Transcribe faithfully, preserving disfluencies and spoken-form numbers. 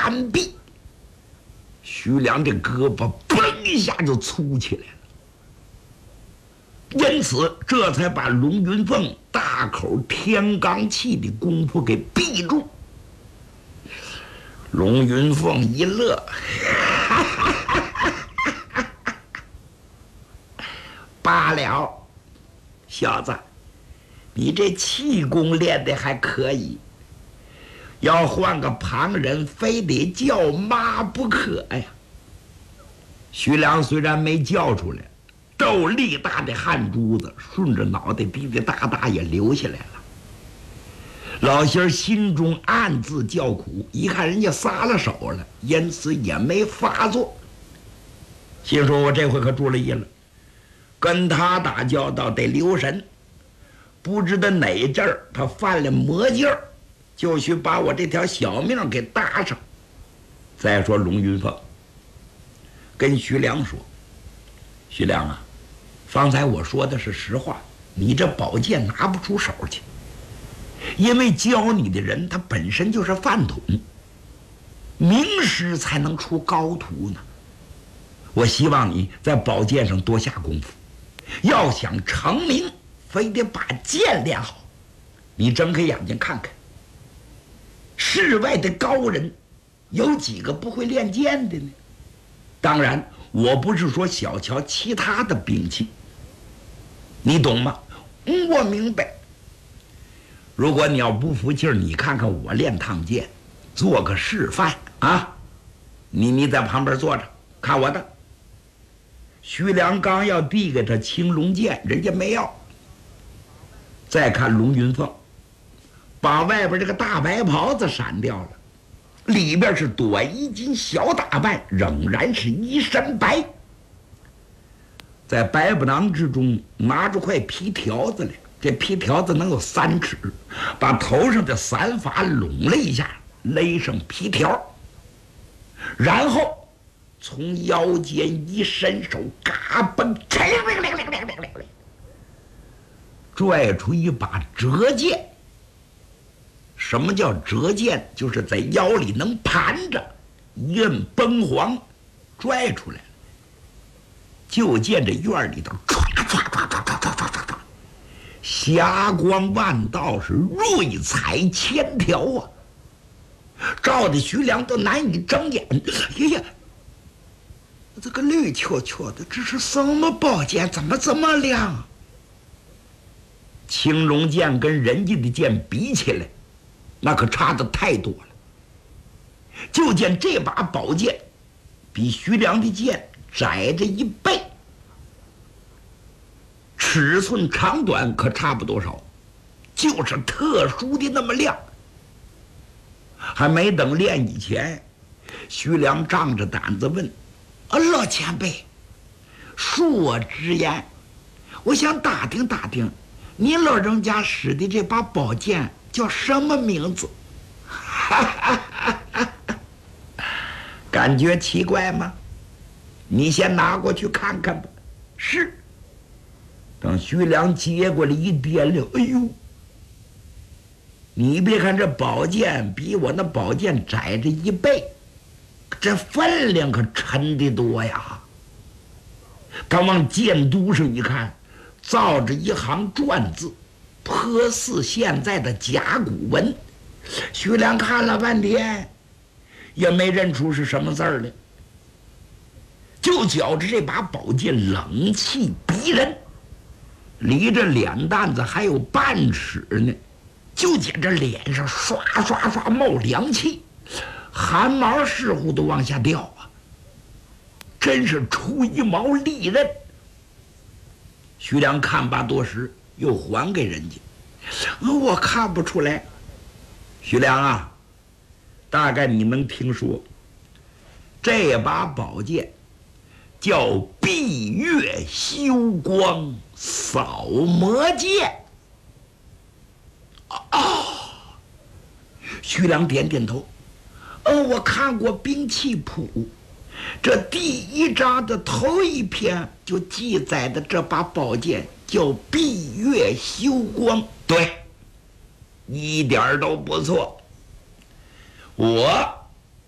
完毕，徐良这胳膊嘣一下就粗起来了，因此这才把龙云凤大口天罡气的功夫给闭住。龙云凤一乐，罢了，小子，你这气功练得还可以，要换个旁人，非得叫妈不可呀。徐良虽然没叫出来，豆粒大的汗珠子顺着脑袋滴滴答答也流下来了。老仙儿心中暗自叫苦，一看人家撒了手了，因此也没发作，心说我这回可注了意了，跟他打交道得留神，不知道哪阵儿他犯了魔劲儿，就许把我这条小命给搭上。再说龙云凤跟徐良说，徐良啊，方才我说的是实话，你这宝剑拿不出手去，因为教你的人他本身就是饭桶，名师才能出高徒呢。我希望你在宝剑上多下功夫，要想成名，非得把剑练好。你睁开眼睛看看，世外的高人有几个不会练剑的呢？当然我不是说小瞧其他的兵器，你懂吗？嗯，我明白。如果你要不服气儿，你看看我练趟剑，做个示范啊！你你在旁边坐着看我的。徐良刚要递给他青龙剑，人家没要。再看龙云凤，把外边这个大白袍子闪掉了，里边是短衣襟小打扮，仍然是一身白。在白布囊之中拿出块皮条子来，这皮条子能有三尺，把头上的散发拢了一下，勒上皮条，然后从腰间一伸手，嘎嘣，拽出一把折剑。什么叫折剑？就是在腰里能盘着，一摁崩簧，拽出来了。就见这院里头唰唰唰唰唰唰唰唰，霞光万道，是瑞彩千条啊！照的徐良都难以睁眼。哎呀，这个绿球球的，这是什么宝剑？怎么这么亮啊？青龙剑跟人家的剑比起来，那可差的太多了。就见这把宝剑比徐良的剑窄着一倍，尺寸长短可差不多少，就是特殊的那么亮。还没等练以前，徐良仗着胆子问：“啊，老前辈，恕我直言，我想打听打听，您老人家使的这把宝剑叫什么名字？”感觉奇怪吗？你先拿过去看看吧。是。等徐良接过来一掂量，哎呦，你别看这宝剑比我那宝剑窄着一倍，这分量可沉得多呀。他往剑肚上一看，造着一行篆字，颇似现在的甲骨文。徐良看了半天也没认出是什么字儿来，就觉着这把宝剑冷气逼人，离着脸蛋子还有半尺呢，就见这脸上刷刷刷冒凉气，汗毛似乎都往下掉啊，真是吹毛利刃。徐良看罢多时，又还给人家，我看不出来。徐良啊，大概你能听说，这把宝剑叫闭月休光扫魔剑。哦，徐良点点头，嗯，我看过兵器谱，这第一章的头一篇就记载的这把宝剑叫闭月休光。对，一点都不错。我